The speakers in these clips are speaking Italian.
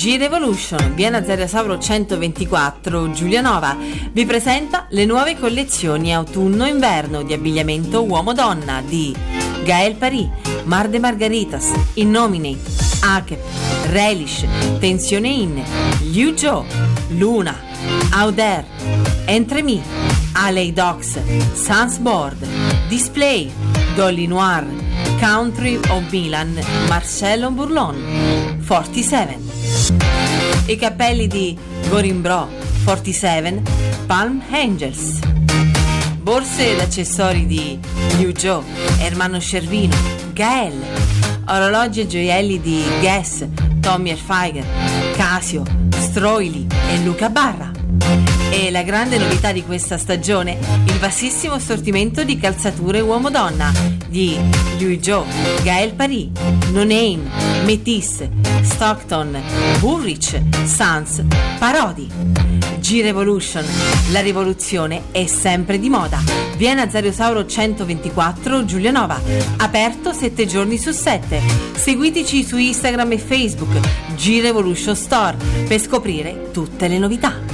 G-Revolution, via Nazariasauro 124, Giulianova, vi presenta le nuove collezioni autunno-inverno di abbigliamento uomo-donna di Gael Paris, Mar de Margaritas, Innominate, Akep, Relish, Tensione In, Liu Zhou, Luna, Auder, Entremi, Alley Docs, Sansboard, Display, Dolly Noir, Country of Milan, Marcello Bourlon, 47. I cappelli di Gorimbrò, 47, Palm Angels. Borse ed accessori di Liu Zhou, Ermanno Scervino, Gael. Orologi e gioielli di Guess, Tommy Hilfiger, Casio, Stroili e Luca Barra. E la grande novità di questa stagione, il vastissimo assortimento di calzature uomo-donna di Liu Zhou, Gael Paris, No Name, Métis, Stockton, Woolrich, Sans, Parodi. G-Revolution, la rivoluzione è sempre di moda. Via Nazariasauro 124, Giulianova, aperto 7 giorni su 7. Seguiteci su Instagram e Facebook, G-Revolution Store, per scoprire tutte le novità.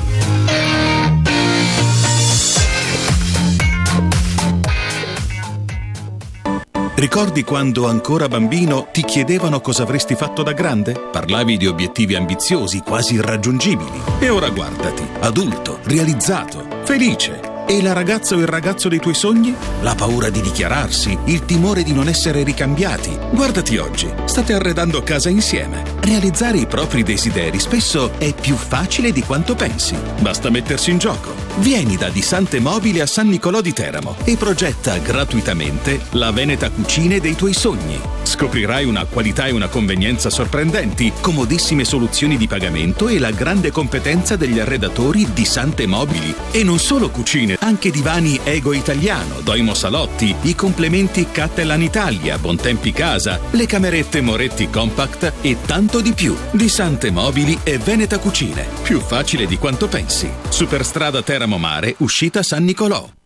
Ricordi quando ancora bambino ti chiedevano cosa avresti fatto da grande? Parlavi di obiettivi ambiziosi, quasi irraggiungibili. E ora guardati, adulto, realizzato, felice. E la ragazza o il ragazzo dei tuoi sogni? La paura di dichiararsi, il timore di non essere ricambiati. Guardati oggi, state arredando casa insieme. Realizzare i propri desideri spesso è più facile di quanto pensi. Basta mettersi in gioco. Vieni da Disante Mobili a San Nicolò di Teramo e progetta gratuitamente la Veneta Cucine dei tuoi sogni. Scoprirai una qualità e una convenienza sorprendenti, comodissime soluzioni di pagamento e la grande competenza degli arredatori Disante Mobili. E non solo cucine, anche divani Ego Italiano, Doimo Salotti, i complementi Cattelan Italia, Bontempi Casa, le camerette Moretti Compact e tanto di più. Disante Mobili e Veneta Cucine. Più facile di quanto pensi. Superstrada Teramo Mare, uscita San Nicolò.